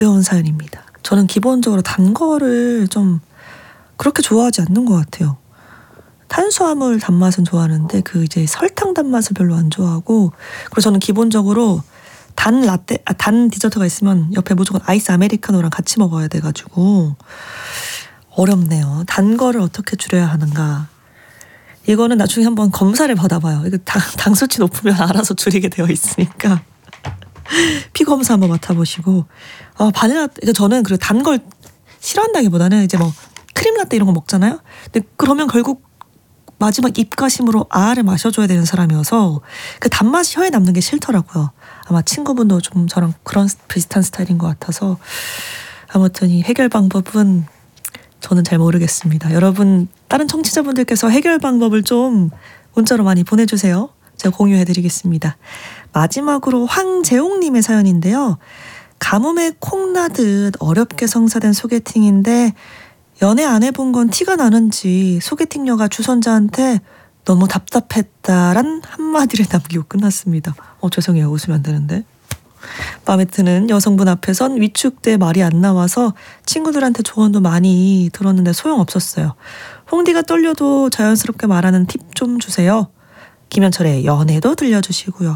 어려운 사연입니다. 저는 기본적으로 단 거를 좀 그렇게 좋아하지 않는 것 같아요. 탄수화물 단맛은 좋아하는데 그 이제 설탕 단맛을 별로 안 좋아하고, 그리고 저는 기본적으로 단 디저트가 있으면 옆에 무조건 아이스 아메리카노랑 같이 먹어야 돼가지고 어렵네요. 단 거를 어떻게 줄여야 하는가. 이거는 나중에 한번 검사를 받아봐요. 이거 당 수치 높으면 알아서 줄이게 되어 있으니까 피 검사 한번 맡아보시고. 바닐라, 저는 그 단 걸 싫어한다기보다는 이제 뭐 크림 라떼 이런 거 먹잖아요. 근데 그러면 결국 마지막 입가심으로 아를 마셔줘야 되는 사람이어서 그 단맛이 혀에 남는 게 싫더라고요. 아마 친구분도 좀 저랑 그런 비슷한 스타일인 것 같아서. 아무튼 이 해결 방법은 저는 잘 모르겠습니다. 여러분, 다른 청취자분들께서 해결 방법을 좀 문자로 많이 보내주세요. 제가 공유해드리겠습니다. 마지막으로 황재홍님의 사연인데요. 가뭄에 콩나듯 어렵게 성사된 소개팅인데 연애 안 해본 건 티가 나는지 소개팅녀가 주선자한테 너무 답답했다란 한마디를 남기고 끝났습니다. 죄송해요. 웃으면 안 되는데. 마음에 드는 여성분 앞에선 위축돼 말이 안 나와서 친구들한테 조언도 많이 들었는데 소용없었어요. 홍디가 떨려도 자연스럽게 말하는 팁 좀 주세요. 김현철의 연애도 들려주시고요.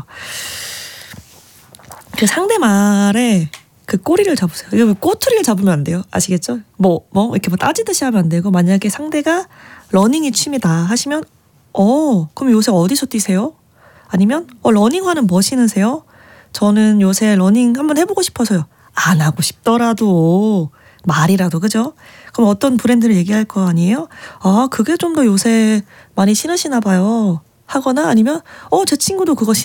그 상대 말에 그 꼬리를 잡으세요. 이거 꼬투리를 잡으면 안 돼요. 아시겠죠? 이렇게 따지듯이 하면 안 되고, 만약에 상대가 러닝이 취미다 하시면 그럼 요새 어디서 뛰세요? 아니면 러닝화는 뭐 신으세요? 저는 요새 러닝 한번 해보고 싶어서요. 안 하고 싶더라도 말이라도, 그죠? 그럼 어떤 브랜드를 얘기할 거 아니에요? 그게 좀 더 요새 많이 신으시나 봐요. 하거나 아니면 제 친구도 그거